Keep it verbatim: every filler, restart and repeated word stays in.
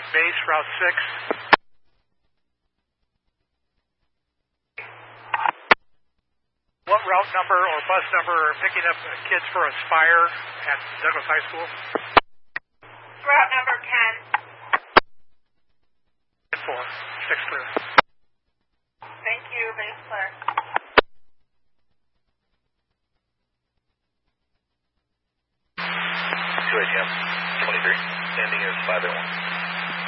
base, Route six. What route number or bus number are picking up kids for Aspire at Douglas High School? Route number ten. four, six clear. Thank you, base clear. two A T M, twenty-three, standing is five A one.